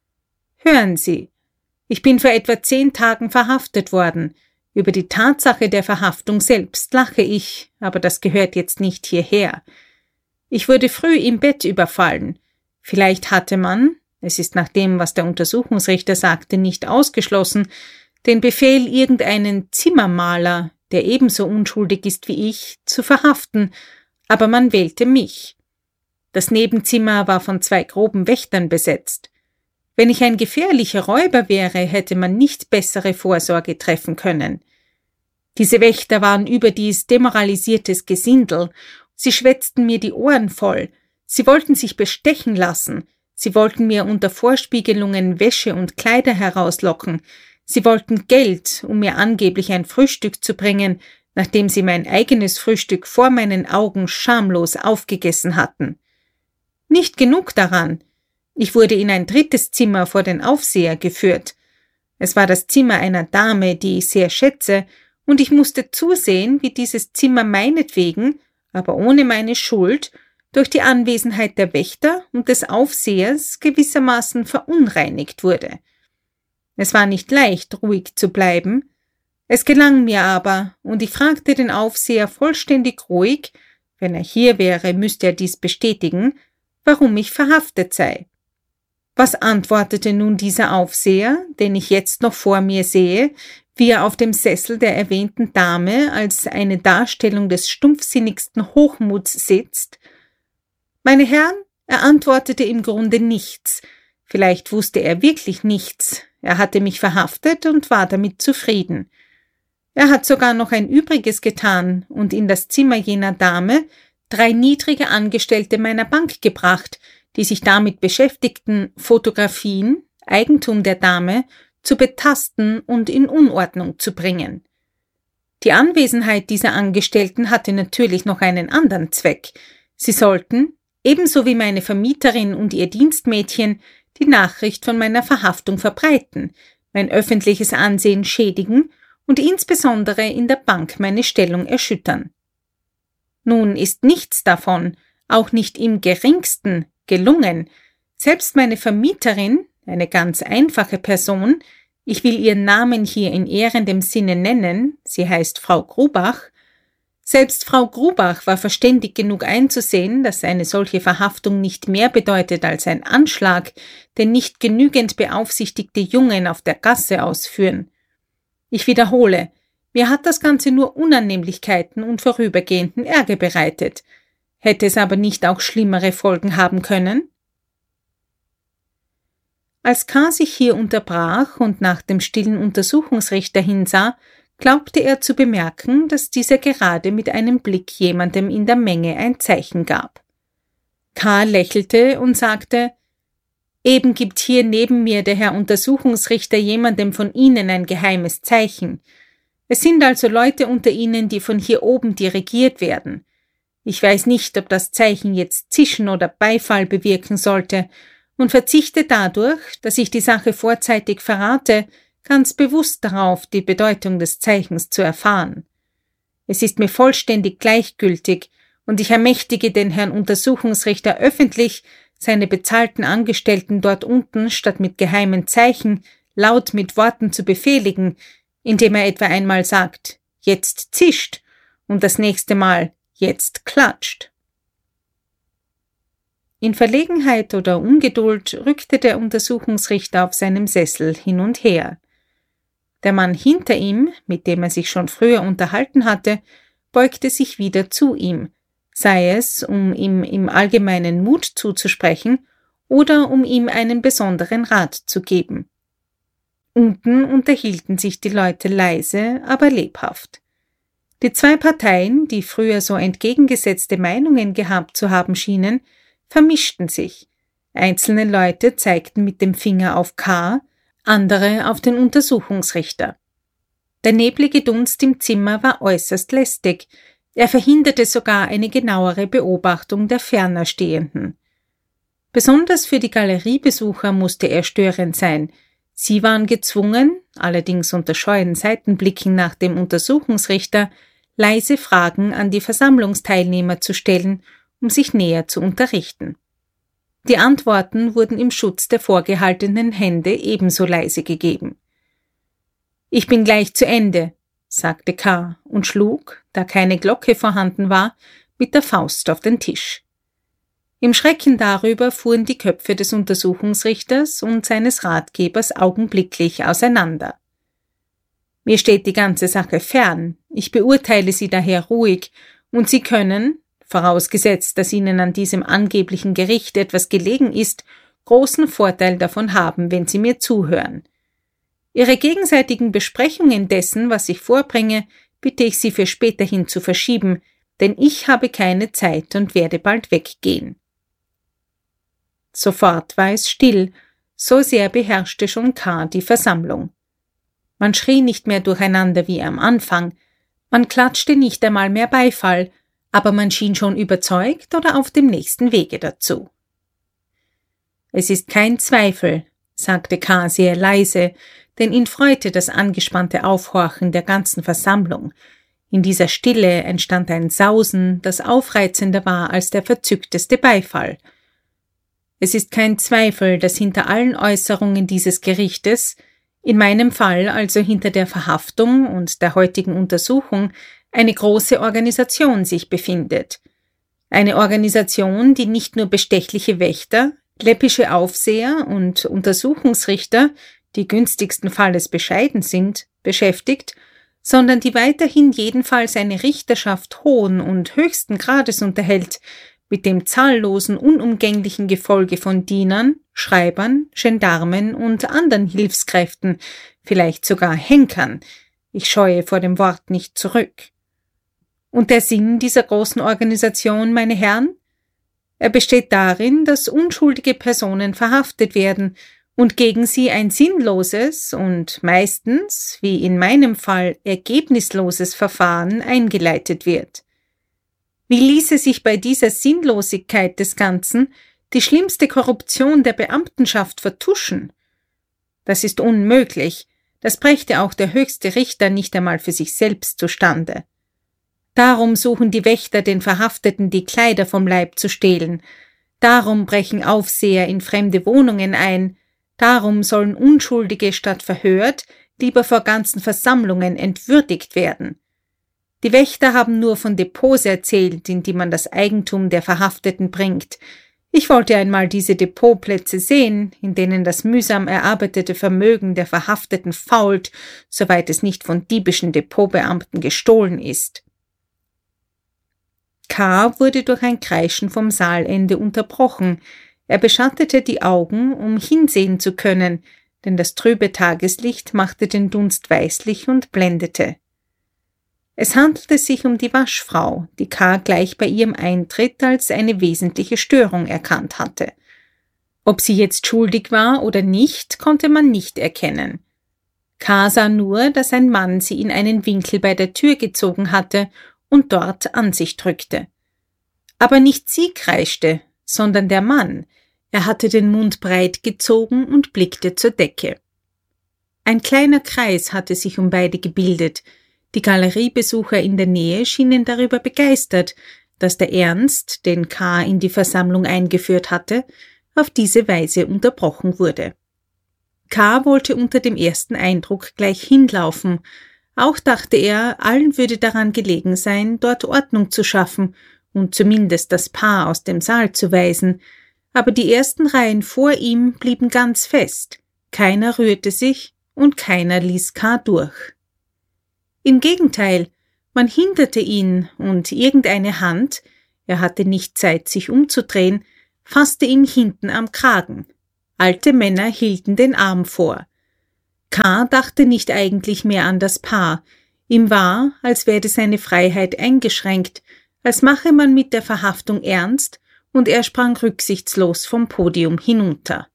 Hören Sie, ich bin vor etwa 10 Tagen verhaftet worden. Über die Tatsache der Verhaftung selbst lache ich, aber das gehört jetzt nicht hierher. Ich wurde früh im Bett überfallen. Vielleicht hatte man, es ist nach dem, was der Untersuchungsrichter sagte, nicht ausgeschlossen, den Befehl, irgendeinen Zimmermaler, der ebenso unschuldig ist wie ich, zu verhaften, aber man wählte mich. Das Nebenzimmer war von 2 groben Wächtern besetzt. Wenn ich ein gefährlicher Räuber wäre, hätte man nicht bessere Vorsorge treffen können. Diese Wächter waren überdies demoralisiertes Gesindel. Sie schwätzten mir die Ohren voll. Sie wollten sich bestechen lassen. Sie wollten mir unter Vorspiegelungen Wäsche und Kleider herauslocken. Sie wollten Geld, um mir angeblich ein Frühstück zu bringen, nachdem sie mein eigenes Frühstück vor meinen Augen schamlos aufgegessen hatten. Nicht genug daran. Ich wurde in ein 3. Zimmer vor den Aufseher geführt. Es war das Zimmer einer Dame, die ich sehr schätze, und ich musste zusehen, wie dieses Zimmer meinetwegen, aber ohne meine Schuld, durch die Anwesenheit der Wächter und des Aufsehers gewissermaßen verunreinigt wurde. Es war nicht leicht, ruhig zu bleiben. Es gelang mir aber, und ich fragte den Aufseher vollständig ruhig, wenn er hier wäre, müsste er dies bestätigen, warum ich verhaftet sei. Was antwortete nun dieser Aufseher, den ich jetzt noch vor mir sehe, wie er auf dem Sessel der erwähnten Dame als eine Darstellung des stumpfsinnigsten Hochmuts sitzt? Meine Herren, er antwortete im Grunde nichts. Vielleicht wusste er wirklich nichts. Er hatte mich verhaftet und war damit zufrieden. Er hat sogar noch ein Übriges getan und in das Zimmer jener Dame 3 niedrige Angestellte meiner Bank gebracht, die sich damit beschäftigten, Fotografien, Eigentum der Dame, zu betasten und in Unordnung zu bringen. Die Anwesenheit dieser Angestellten hatte natürlich noch einen anderen Zweck. Sie sollten, ebenso wie meine Vermieterin und ihr Dienstmädchen, die Nachricht von meiner Verhaftung verbreiten, mein öffentliches Ansehen schädigen und insbesondere in der Bank meine Stellung erschüttern. Nun ist nichts davon, auch nicht im geringsten, gelungen. Selbst meine Vermieterin, eine ganz einfache Person, ich will ihren Namen hier in ehrendem Sinne nennen, sie heißt Frau Grubach, selbst Frau Grubach war verständig genug einzusehen, dass eine solche Verhaftung nicht mehr bedeutet als ein Anschlag, den nicht genügend beaufsichtigte Jungen auf der Gasse ausführen. Ich wiederhole, mir hat das Ganze nur Unannehmlichkeiten und vorübergehenden Ärger bereitet. Hätte es aber nicht auch schlimmere Folgen haben können? Als K. sich hier unterbrach und nach dem stillen Untersuchungsrichter hinsah, glaubte er zu bemerken, dass dieser gerade mit einem Blick jemandem in der Menge ein Zeichen gab. K. lächelte und sagte, »Eben gibt hier neben mir der Herr Untersuchungsrichter jemandem von Ihnen ein geheimes Zeichen. Es sind also Leute unter Ihnen, die von hier oben dirigiert werden. Ich weiß nicht, ob das Zeichen jetzt Zischen oder Beifall bewirken sollte und verzichte dadurch, dass ich die Sache vorzeitig verrate, ganz bewusst darauf, die Bedeutung des Zeichens zu erfahren. Es ist mir vollständig gleichgültig und ich ermächtige den Herrn Untersuchungsrichter öffentlich, seine bezahlten Angestellten dort unten statt mit geheimen Zeichen laut mit Worten zu befehligen, indem er etwa einmal sagt, jetzt zischt und das nächste Mal, jetzt klatscht. In Verlegenheit oder Ungeduld rückte der Untersuchungsrichter auf seinem Sessel hin und her. Der Mann hinter ihm, mit dem er sich schon früher unterhalten hatte, beugte sich wieder zu ihm, sei es, um ihm im Allgemeinen Mut zuzusprechen oder um ihm einen besonderen Rat zu geben. Unten unterhielten sich die Leute leise, aber lebhaft. Die zwei Parteien, die früher so entgegengesetzte Meinungen gehabt zu haben schienen, vermischten sich. Einzelne Leute zeigten mit dem Finger auf K., andere auf den Untersuchungsrichter. Der neblige Dunst im Zimmer war äußerst lästig. Er verhinderte sogar eine genauere Beobachtung der ferner Stehenden. Besonders für die Galeriebesucher musste er störend sein. Sie waren gezwungen, allerdings unter scheuen Seitenblicken nach dem Untersuchungsrichter, leise Fragen an die Versammlungsteilnehmer zu stellen, um sich näher zu unterrichten. Die Antworten wurden im Schutz der vorgehaltenen Hände ebenso leise gegeben. »Ich bin gleich zu Ende«, sagte K. und schlug, da keine Glocke vorhanden war, mit der Faust auf den Tisch. Im Schrecken darüber fuhren die Köpfe des Untersuchungsrichters und seines Ratgebers augenblicklich auseinander. »Mir steht die ganze Sache fern, ich beurteile sie daher ruhig, und Sie können, vorausgesetzt, dass Ihnen an diesem angeblichen Gericht etwas gelegen ist, großen Vorteil davon haben, wenn Sie mir zuhören. Ihre gegenseitigen Besprechungen dessen, was ich vorbringe, bitte ich Sie für späterhin zu verschieben, denn ich habe keine Zeit und werde bald weggehen.« Sofort war es still, so sehr beherrschte schon K. die Versammlung. Man schrie nicht mehr durcheinander wie am Anfang, man klatschte nicht einmal mehr Beifall, aber man schien schon überzeugt oder auf dem nächsten Wege dazu. »Es ist kein Zweifel«, sagte K. sehr leise, denn ihn freute das angespannte Aufhorchen der ganzen Versammlung. In dieser Stille entstand ein Sausen, das aufreizender war als der verzückteste Beifall. »Es ist kein Zweifel, dass hinter allen Äußerungen dieses Gerichtes, in meinem Fall also hinter der Verhaftung und der heutigen Untersuchung, eine große Organisation sich befindet. Eine Organisation, die nicht nur bestechliche Wächter, läppische Aufseher und Untersuchungsrichter, die günstigsten Falles bescheiden sind, beschäftigt, sondern die weiterhin jedenfalls eine Richterschaft hohen und höchsten Grades unterhält, mit dem zahllosen, unumgänglichen Gefolge von Dienern, Schreibern, Gendarmen und anderen Hilfskräften, vielleicht sogar Henkern. Ich scheue vor dem Wort nicht zurück. Und der Sinn dieser großen Organisation, meine Herren? Er besteht darin, dass unschuldige Personen verhaftet werden und gegen sie ein sinnloses und meistens, wie in meinem Fall, ergebnisloses Verfahren eingeleitet wird. Wie ließe sich bei dieser Sinnlosigkeit des Ganzen die schlimmste Korruption der Beamtenschaft vertuschen? Das ist unmöglich, das brächte auch der höchste Richter nicht einmal für sich selbst zustande. Darum suchen die Wächter den Verhafteten die Kleider vom Leib zu stehlen, darum brechen Aufseher in fremde Wohnungen ein, darum sollen Unschuldige statt verhört lieber vor ganzen Versammlungen entwürdigt werden. Die Wächter haben nur von Depots erzählt, in die man das Eigentum der Verhafteten bringt. Ich wollte einmal diese Depotplätze sehen, in denen das mühsam erarbeitete Vermögen der Verhafteten fault, soweit es nicht von diebischen Depotbeamten gestohlen ist. K. wurde durch ein Kreischen vom Saalende unterbrochen. Er beschattete die Augen, um hinsehen zu können, denn das trübe Tageslicht machte den Dunst weißlich und blendete. Es handelte sich um die Waschfrau, die K. gleich bei ihrem Eintritt als eine wesentliche Störung erkannt hatte. Ob sie jetzt schuldig war oder nicht, konnte man nicht erkennen. K. sah nur, dass ein Mann sie in einen Winkel bei der Tür gezogen hatte und dort an sich drückte. Aber nicht sie kreischte, sondern der Mann. Er hatte den Mund breit gezogen und blickte zur Decke. Ein kleiner Kreis hatte sich um beide gebildet. Die Galeriebesucher in der Nähe schienen darüber begeistert, dass der Ernst, den K. in die Versammlung eingeführt hatte, auf diese Weise unterbrochen wurde. K. wollte unter dem ersten Eindruck gleich hinlaufen. Auch dachte er, allen würde daran gelegen sein, dort Ordnung zu schaffen und zumindest das Paar aus dem Saal zu weisen. Aber die ersten Reihen vor ihm blieben ganz fest. Keiner rührte sich und keiner ließ K. durch. Im Gegenteil, man hinderte ihn und irgendeine Hand, er hatte nicht Zeit, sich umzudrehen, fasste ihn hinten am Kragen. Alte Männer hielten den Arm vor. K. dachte nicht eigentlich mehr an das Paar. Ihm war, als werde seine Freiheit eingeschränkt, als mache man mit der Verhaftung ernst, und er sprang rücksichtslos vom Podium hinunter.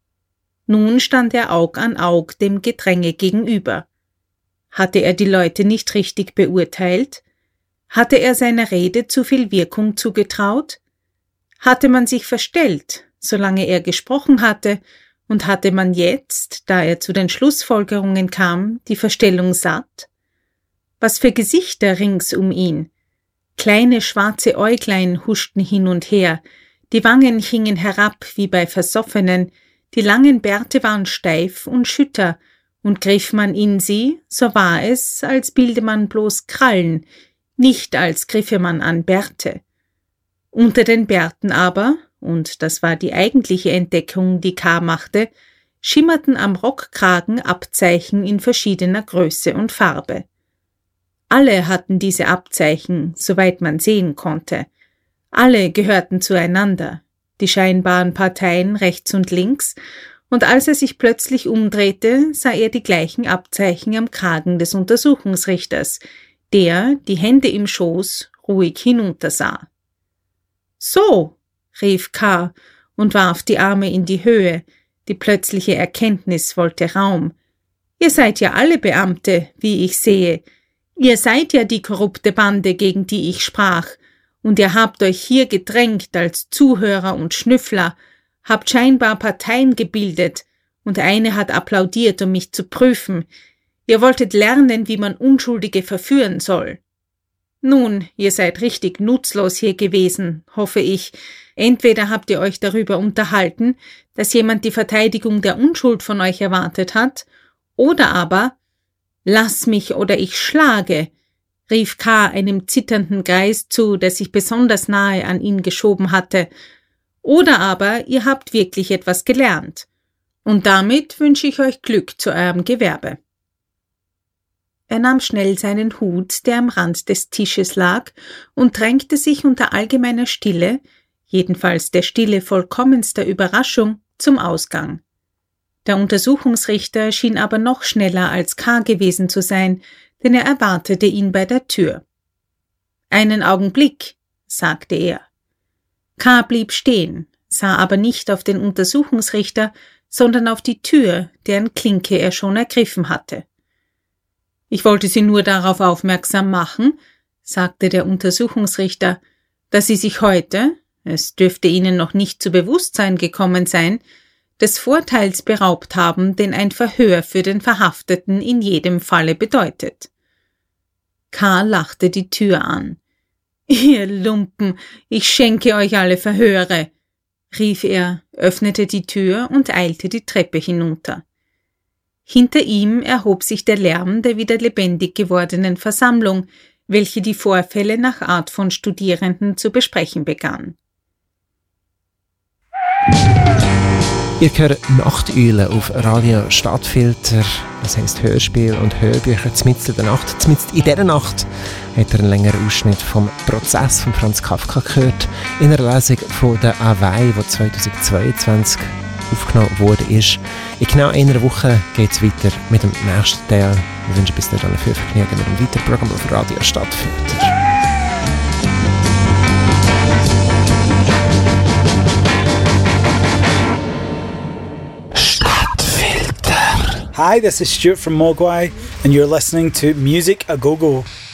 Nun stand er Aug an Aug dem Gedränge gegenüber. Hatte er die Leute nicht richtig beurteilt? Hatte er seiner Rede zu viel Wirkung zugetraut? Hatte man sich verstellt, solange er gesprochen hatte, und hatte man jetzt, da er zu den Schlussfolgerungen kam, die Verstellung satt? Was für Gesichter rings um ihn! Kleine schwarze Äuglein huschten hin und her, die Wangen hingen herab wie bei Versoffenen, die langen Bärte waren steif und schütter, und griff man in sie, so war es, als bilde man bloß Krallen, nicht als griffe man an Bärte. Unter den Bärten aber, und das war die eigentliche Entdeckung, die K. machte, schimmerten am Rockkragen Abzeichen in verschiedener Größe und Farbe. Alle hatten diese Abzeichen, soweit man sehen konnte. Alle gehörten zueinander, die scheinbaren Parteien rechts und links, und als er sich plötzlich umdrehte, sah er die gleichen Abzeichen am Kragen des Untersuchungsrichters, der, die Hände im Schoß, ruhig hinuntersah. »So«, rief K. und warf die Arme in die Höhe, die plötzliche Erkenntnis wollte Raum. »Ihr seid ja alle Beamte, wie ich sehe. Ihr seid ja die korrupte Bande, gegen die ich sprach, und ihr habt euch hier gedrängt als Zuhörer und Schnüffler, habt scheinbar Parteien gebildet, und eine hat applaudiert, um mich zu prüfen. Ihr wolltet lernen, wie man Unschuldige verführen soll. Nun, ihr seid richtig nutzlos hier gewesen, hoffe ich. Entweder habt ihr euch darüber unterhalten, dass jemand die Verteidigung der Unschuld von euch erwartet hat, oder aber »Lass mich, oder ich schlage«, rief K. einem zitternden Greis zu, der sich besonders nahe an ihn geschoben hatte, »oder aber ihr habt wirklich etwas gelernt. Und damit wünsche ich euch Glück zu eurem Gewerbe.« Er nahm schnell seinen Hut, der am Rand des Tisches lag, und drängte sich unter allgemeiner Stille, jedenfalls der Stille vollkommenster Überraschung, zum Ausgang. Der Untersuchungsrichter schien aber noch schneller als K. gewesen zu sein, denn er erwartete ihn bei der Tür. »Einen Augenblick«, sagte er. K. blieb stehen, sah aber nicht auf den Untersuchungsrichter, sondern auf die Tür, deren Klinke er schon ergriffen hatte. »Ich wollte Sie nur darauf aufmerksam machen«, sagte der Untersuchungsrichter, »dass Sie sich heute, es dürfte Ihnen noch nicht zu Bewusstsein gekommen sein, des Vorteils beraubt haben, den ein Verhör für den Verhafteten in jedem Falle bedeutet.« K. lachte die Tür an. »Ihr Lumpen, ich schenke euch alle Verhöre«, rief er, öffnete die Tür und eilte die Treppe hinunter. Hinter ihm erhob sich der Lärm der wieder lebendig gewordenen Versammlung, welche die Vorfälle nach Art von Studierenden zu besprechen begann. Ihr hört Nachteule auf Radio Stadtfilter, das heisst Hörspiel und Hörbücher mitten in der Nacht. Mitten in dieser Nacht hat er einen längeren Ausschnitt vom Prozess von Franz Kafka gehört, in einer Lesung von der Awei, die 2022 aufgenommen wurde. In genau einer Woche geht es weiter mit dem nächsten Teil. Ich wünsche bis dahin viel Vergnügen mit dem weiteren Programm auf Radio Stadtfilter. Hi, this is Stuart from Mogwai, and you're listening to Music A Go Go.